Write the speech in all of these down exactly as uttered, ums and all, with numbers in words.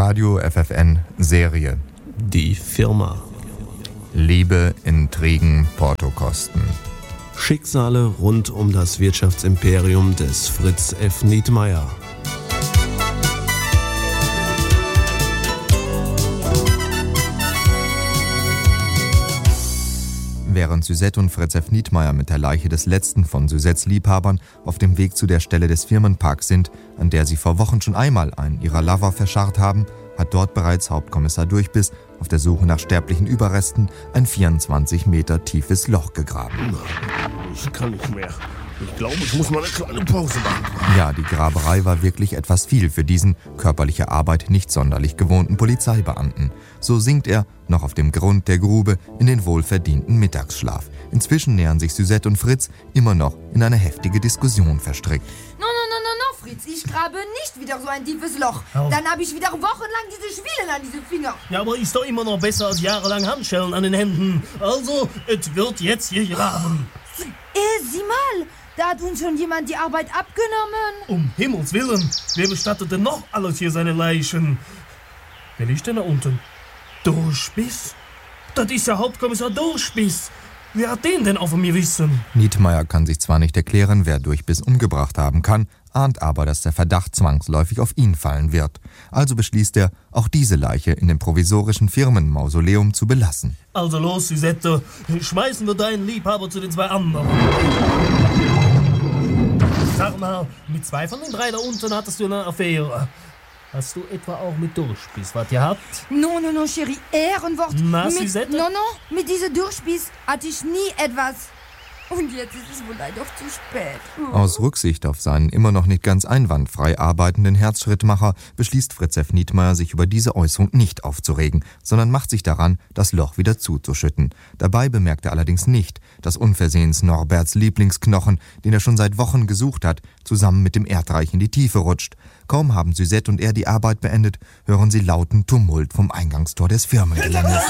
Radio F F N Serie. Die Firma. Liebe, Intrigen, Portokosten. Schicksale rund um das Wirtschaftsimperium des Fritz F. Nietmeyer. Während Suzette und Fritz F. Nietmeyer mit der Leiche des letzten von Suzettes Liebhabern auf dem Weg zu der Stelle des Firmenparks sind, an der sie vor Wochen schon einmal einen ihrer Lover verscharrt haben, hat dort bereits Hauptkommissar Durchbiss auf der Suche nach sterblichen Überresten ein vierundzwanzig Meter tiefes Loch gegraben. Ich kann nicht mehr. Ich glaube, ich muss mal eine kleine Pause machen. Ja, die Graberei war wirklich etwas viel für diesen, körperliche Arbeit nicht sonderlich gewohnten Polizeibeamten. So sinkt er, noch auf dem Grund der Grube, in den wohlverdienten Mittagsschlaf. Inzwischen nähern sich Suzette und Fritz immer noch in eine heftige Diskussion verstrickt. No, no, no, no, no, Fritz, ich grabe nicht wieder so ein tiefes Loch. Oh. Dann habe ich wieder wochenlang diese Schwielen an diese Finger. Ja, aber ist doch immer noch besser als jahrelang Handschellen an den Händen. Also, es wird jetzt hier graben. Äh, sieh mal, da hat uns schon jemand die Arbeit abgenommen. Um Himmels Willen, wer bestattet denn noch alles hier seine Leichen? Wer liegt denn da unten? Durchbiss? Das ist ja Hauptkommissar Durchbiss. Wer hat den denn auch von mir wissen? Nietmeyer kann sich zwar nicht erklären, wer Durchbiss umgebracht haben kann, ahnt aber, dass der Verdacht zwangsläufig auf ihn fallen wird. Also beschließt er, auch diese Leiche in dem provisorischen Firmenmausoleum zu belassen. Also los, Suzette, schmeißen wir deinen Liebhaber zu den zwei anderen. Sag mal, mit zwei von den drei da unten hattest du eine Affäre. Hast du etwa auch mit Durchbiss was gehabt? No, no, no, Chérie, Ehrenwort. Na, mit, Suzette? No, no, mit diesem Durchbiss hatte ich nie etwas. Und jetzt ist es wohl leider zu spät. Oh. Aus Rücksicht auf seinen immer noch nicht ganz einwandfrei arbeitenden Herzschrittmacher beschließt Fritz F. Nietmeyer, sich über diese Äußerung nicht aufzuregen, sondern macht sich daran, das Loch wieder zuzuschütten. Dabei bemerkt er allerdings nicht, dass unversehens Norberts Lieblingsknochen, den er schon seit Wochen gesucht hat, zusammen mit dem Erdreich in die Tiefe rutscht. Kaum haben Suzette und er die Arbeit beendet, hören sie lauten Tumult vom Eingangstor des Firmengeländes.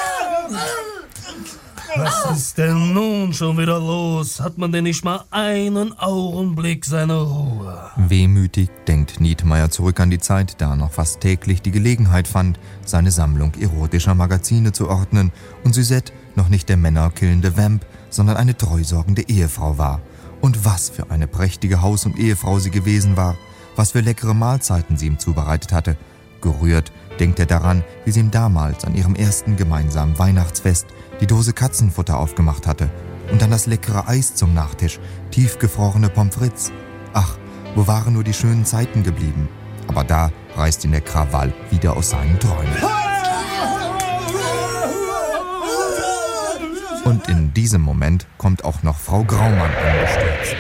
Was ist denn nun schon wieder los? Hat man denn nicht mal einen Augenblick seine Ruhe? Wehmütig denkt Nietmeyer zurück an die Zeit, da er noch fast täglich die Gelegenheit fand, seine Sammlung erotischer Magazine zu ordnen und Suzette noch nicht der männerkillende Vamp, sondern eine treusorgende Ehefrau war. Und was für eine prächtige Haus- und Ehefrau sie gewesen war, was für leckere Mahlzeiten sie ihm zubereitet hatte. Gerührt denkt er daran, wie sie ihm damals an ihrem ersten gemeinsamen Weihnachtsfest die Dose Katzenfutter aufgemacht hatte und dann das leckere Eis zum Nachtisch, tiefgefrorene Pommes frites. Ach, wo waren nur die schönen Zeiten geblieben? Aber da reißt ihn der Krawall wieder aus seinen Träumen. Und in diesem Moment kommt auch noch Frau Graumann angestürzt.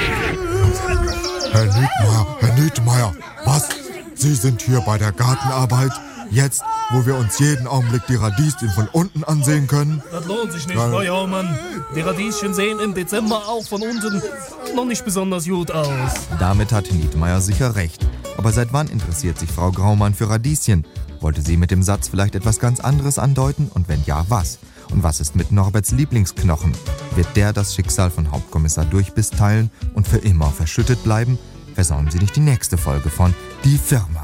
Herr Nietmeyer, Herr Nietmeyer, was? Sie sind hier bei der Gartenarbeit? Jetzt, wo wir uns jeden Augenblick die Radieschen von unten ansehen können? Das lohnt sich nicht, Ja. Frau Jaumann. Die Radieschen sehen im Dezember auch von unten noch nicht besonders gut aus. Damit hat Nietmeyer sicher recht. Aber seit wann interessiert sich Frau Graumann für Radieschen? Wollte sie mit dem Satz vielleicht etwas ganz anderes andeuten? Und wenn ja, was? Und was ist mit Norberts Lieblingsknochen? Wird der das Schicksal von Hauptkommissar Durchbiss teilen und für immer verschüttet bleiben? Versäumen Sie nicht die nächste Folge von Die Firma.